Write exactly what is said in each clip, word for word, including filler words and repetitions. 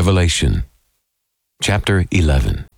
Revelation, chapter eleven.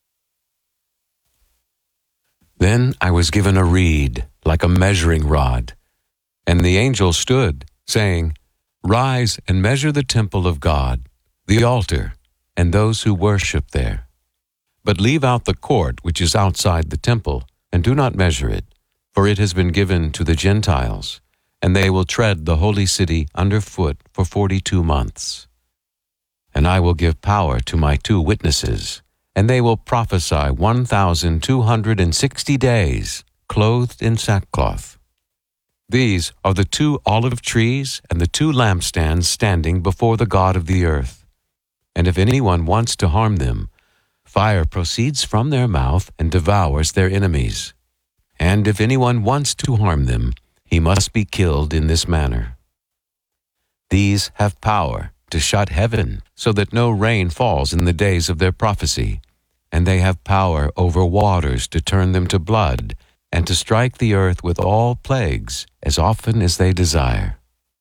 Then I was given a reed, like a measuring rod, and the angel stood, saying, Rise and measure the temple of God, the altar, and those who worship there. But leave out the court which is outside the temple, and do not measure it, for it has been given to the Gentiles, and they will tread the holy city underfoot for forty-two months. And I will give power to my two witnesses, and they will prophesy one thousand two hundred and sixty days, clothed in sackcloth. These are the two olive trees and the two lampstands standing before the God of the earth. And if anyone wants to harm them, fire proceeds from their mouth and devours their enemies. And if anyone wants to harm them, he must be killed in this manner. These have power to shut heaven so that no rain falls in the days of their prophecy, and they have power over waters to turn them to blood, and to strike the earth with all plagues as often as they desire.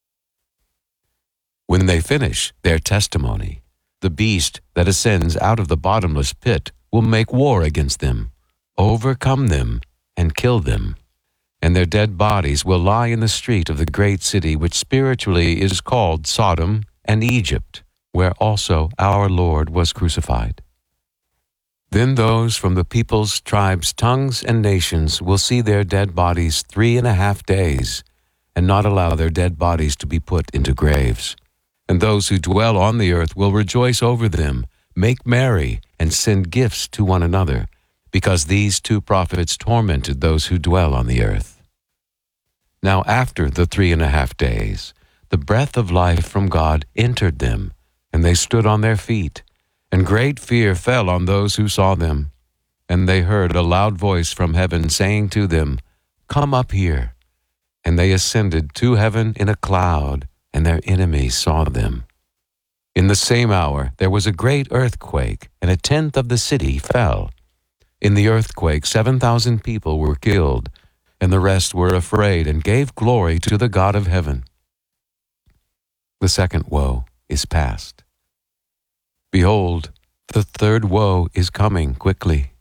When they finish their testimony, the beast that ascends out of the bottomless pit will make war against them, overcome them, and kill them. And their dead bodies will lie in the street of the great city, which spiritually is called Sodom and Egypt, where also our Lord was crucified. Then those from the peoples, tribes, tongues, and nations will see their dead bodies three and a half days, and not allow their dead bodies to be put into graves. And those who dwell on the earth will rejoice over them, make merry, and send gifts to one another, because these two prophets tormented those who dwell on the earth. Now after the three and a half days, the breath of life from God entered them, and they stood on their feet, and great fear fell on those who saw them. And they heard a loud voice from heaven saying to them, Come up here. And they ascended to heaven in a cloud, and their enemies saw them. In the same hour there was a great earthquake, and a tenth of the city fell. In the earthquake seven thousand people were killed, and the rest were afraid and gave glory to the God of heaven. The second woe is past. Behold, the third woe is coming quickly.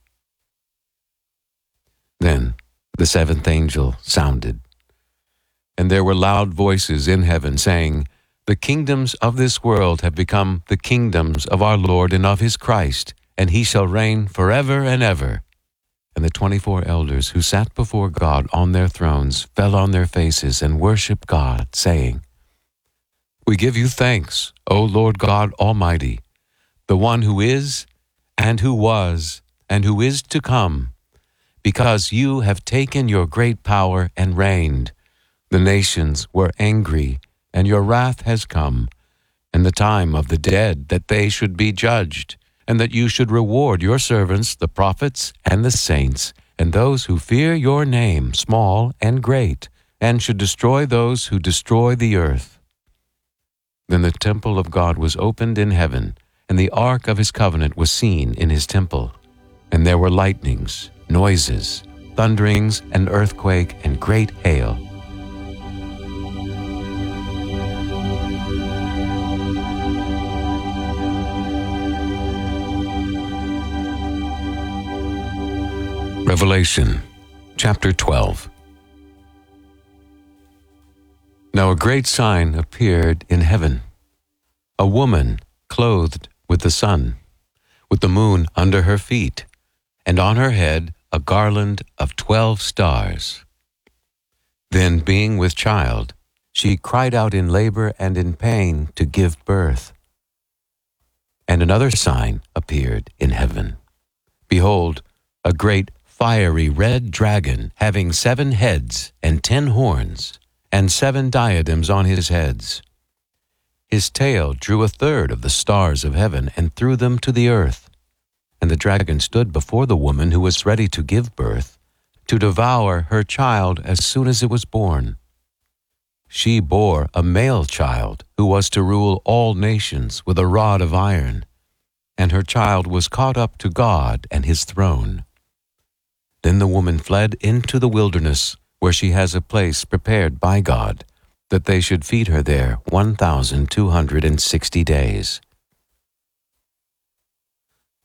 Then the seventh angel sounded, and there were loud voices in heaven saying, The kingdoms of this world have become the kingdoms of our Lord and of his Christ, and he shall reign forever and ever. And the twenty-four elders who sat before God on their thrones fell on their faces and worshipped God, saying, We give you thanks, O Lord God Almighty, the one who is, and who was, and who is to come, because you have taken your great power and reigned. The nations were angry, and your wrath has come, and the time of the dead that they should be judged, and that you should reward your servants, the prophets and the saints, and those who fear your name, small and great, and should destroy those who destroy the earth. Then the temple of God was opened in heaven, and the ark of his covenant was seen in his temple. And there were lightnings, noises, thunderings, an earthquake, and great hail. Revelation, chapter twelve. Now a great sign appeared in heaven, a woman clothed with the sun, with the moon under her feet, and on her head a garland of twelve stars. Then, being with child, she cried out in labor and in pain to give birth. And another sign appeared in heaven. Behold, a great fiery red dragon, having seven heads and ten horns, and seven diadems on his heads. His tail drew a third of the stars of heaven and threw them to the earth. And the dragon stood before the woman who was ready to give birth, to devour her child as soon as it was born. She bore a male child who was to rule all nations with a rod of iron, and her child was caught up to God and his throne. Then the woman fled into the wilderness, where she has a place prepared by God, that they should feed her there one thousand two hundred and sixty days.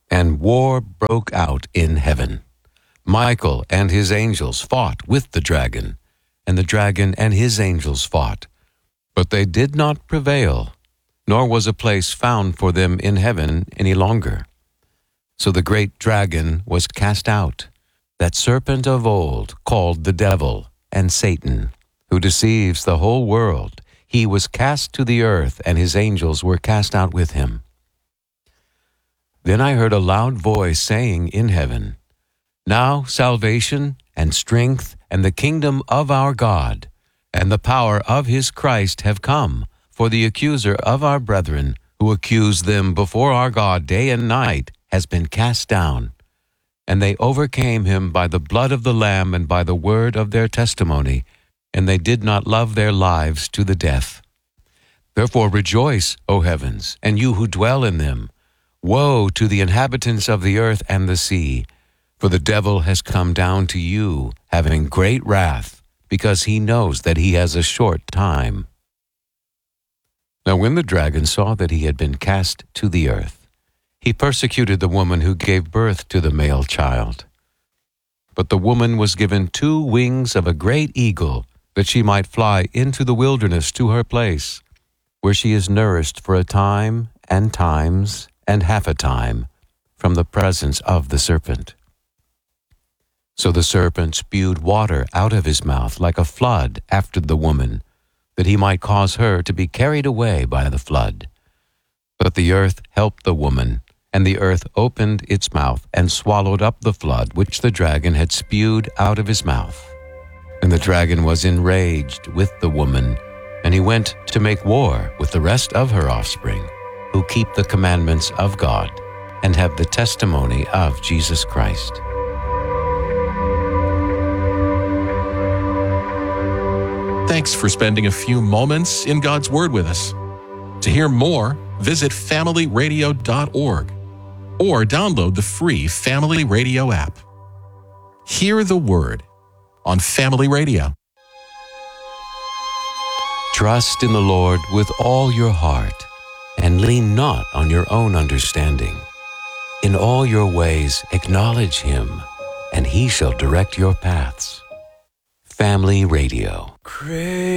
and war broke out in heaven. Michael and his angels fought with the dragon, and the dragon and his angels fought. But they did not prevail, nor was a place found for them in heaven any longer. So the great dragon was cast out, that serpent of old, called the devil and Satan, who deceives the whole world. He was cast to the earth, and his angels were cast out with him. Then I heard a loud voice saying in heaven, Now salvation and strength and the kingdom of our God and the power of his Christ have come, for the accuser of our brethren, who accused them before our God day and night, has been cast down. And they overcame him by the blood of the Lamb and by the word of their testimony, and they did not love their lives to the death. Therefore rejoice, O heavens, and you who dwell in them. Woe to the inhabitants of the earth and the sea, for the devil has come down to you, having great wrath, because he knows that he has a short time. Now when the dragon saw that he had been cast to the earth, he persecuted the woman who gave birth to the male child. But the woman was given two wings of a great eagle, that she might fly into the wilderness to her place, where she is nourished for a time and times and half a time from the presence of the serpent. So the serpent spewed water out of his mouth like a flood after the woman, that he might cause her to be carried away by the flood. But the earth helped the woman, and the earth opened its mouth and swallowed up the flood which the dragon had spewed out of his mouth. And the dragon was enraged with the woman, and he went to make war with the rest of her offspring, who keep the commandments of God and have the testimony of Jesus Christ. Thanks for spending a few moments in God's Word with us. To hear more, visit family radio dot org or download the free Family Radio app. Hear the Word on Family Radio. Trust in the Lord with all your heart, and lean not on your own understanding. In all your ways acknowledge him, and he shall direct your paths. Family Radio.